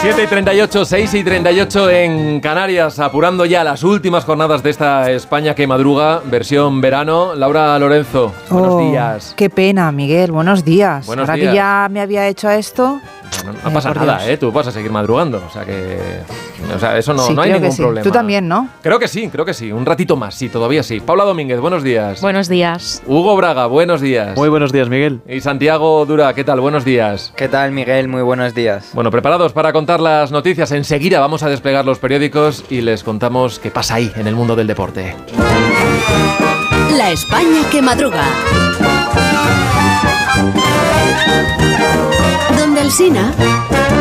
7:38, 6:38 en Canarias, apurando ya las últimas jornadas de esta España que madruga, versión verano. Laura Lorenzo, buenos días. Qué pena, Miguel, buenos días. Buenos Ahora días. que ya me había hecho esto... No pasa nada, tú vas a seguir madrugando, eso no, sí, no hay ningún problema. Tú también, ¿no? Creo que sí, un ratito más, sí, todavía sí. Paula Domínguez, buenos días. Buenos días. Hugo Braga, buenos días. Muy buenos días, Miguel. Y Santiago Dura, ¿qué tal? Buenos días. ¿Qué tal, Miguel? Muy buenos días. Bueno, preparados para contar las noticias. Enseguida vamos a desplegar los periódicos y les contamos qué pasa ahí en el mundo del deporte. La España que madruga. Donde Alsina.